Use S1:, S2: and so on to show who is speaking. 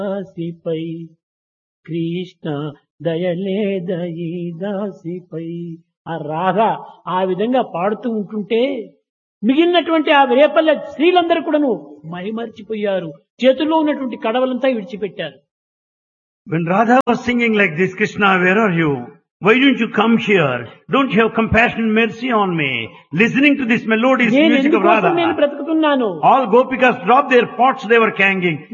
S1: దాసిపై కృష్ణ దయలేదయి దాసిపై. ఆ రాధ ఆ విధంగా పాడుతూ ఉంటుంటే మిగిలినటువంటి ఆ రేపల్లె స్త్రీలందరూ కూడాను మైమర్చిపోయారు. చేతుల్లో ఉన్నటువంటి కడవలంతా విడిచిపెట్టారు.
S2: When Radha was singing like this, Krishna, where are you? Why don't you come here? Don't you have compassion and mercy on me? Listening to this melodious
S1: నేను
S2: music of
S1: ఎందుకోసం నేను
S2: Radha.
S1: బ్రతుకుతున్నాను?
S2: All gopikas dropped their pots they were carrying.